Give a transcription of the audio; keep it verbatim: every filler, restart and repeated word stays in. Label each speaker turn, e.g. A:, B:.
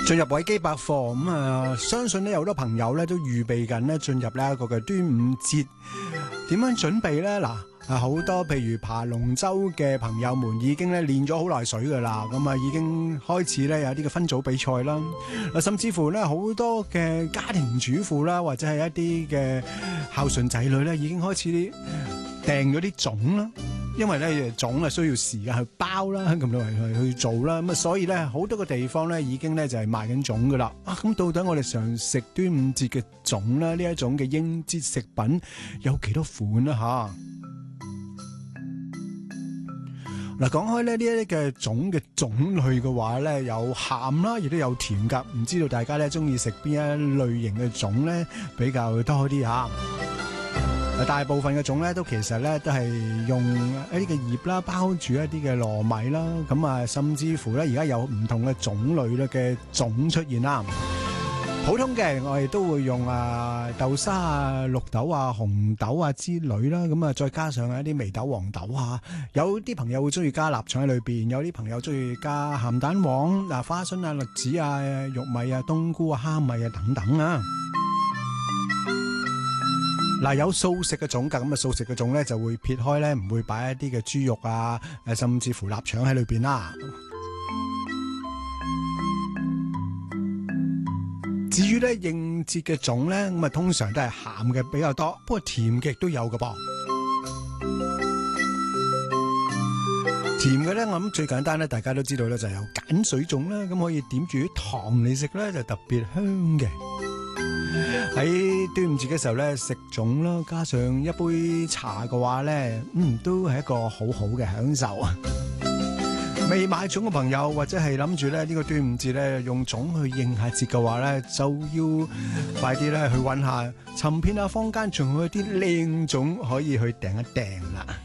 A: 進入維基百科咁啊，相信咧有好多朋友咧都預備緊咧進入呢一個嘅端午節，點樣準備咧？嗱，啊好多譬如爬龍舟嘅朋友們已經咧練咗好耐水噶啦，咁啊已經開始咧有啲嘅分組比賽啦。啊，甚至乎咧好多嘅家庭主婦啦，或者係一啲嘅孝順仔女咧，已經開始訂咗啲粽啦。因為咧粽啊需要時間去包啦，咁多人去去做啦，咁啊所以咧好多個地方咧已經咧就係賣緊粽噶啦。啊，咁到底我哋常食端午節嘅粽啦，呢一種嘅應節食品有幾多款啊？吓，嗱，講開咧呢一啲嘅粽嘅種類嘅話咧，有鹹啦，亦都有甜噶。唔知道大家咧中意食邊一類型嘅粽咧比較多啲吓？大部分嘅粽咧，都其實咧都係用一啲嘅葉啦，包住一啲嘅糯米啦，咁啊，甚至乎咧，而家有唔同嘅種類咧嘅粽出現啦。普通嘅我哋都會用啊豆沙啊、綠豆啊、紅豆啊之類啦，咁啊再加上一啲眉豆、黃豆啊，有啲朋友會中意加臘腸喺裏邊，有啲朋友中意加鹹蛋黃、嗱花生啊、栗子啊、玉米啊、冬菇啊、蝦米啊等等啊。嗱，有素食嘅粽㗎，咁啊素食嘅粽咧就會撇開咧，唔會擺一啲嘅豬肉啊，誒甚至乎臘腸喺裏邊啦。至於咧應節嘅粽咧，咁啊通常都係鹹嘅比較多，不過甜嘅亦都有㗎噃。甜嘅咧，我諗最簡單咧，大家都知道咧，就係有鹼水粽啦，咁可以點住啲糖嚟食咧，就特別香嘅。喺端午節嘅時候咧，食粽啦，加上一杯茶嘅話咧，嗯，都係一個好好嘅享受啊！未買粽嘅朋友，或者係諗住咧呢個端午節咧用粽去應下節嘅話咧，就要快啲咧去揾下，尋遍下坊間仲有啲靚粽可以去訂一訂啦。